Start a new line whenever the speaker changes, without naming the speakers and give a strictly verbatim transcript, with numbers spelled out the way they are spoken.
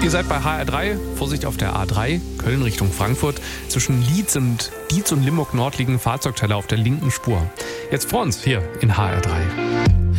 Ihr seid bei H R drei, Vorsicht auf der A drei, Köln Richtung Frankfurt. Zwischen Lietz und, Dietz und Limburg Nord liegen Fahrzeugteile auf der linken Spur. Jetzt vor uns hier in H R drei.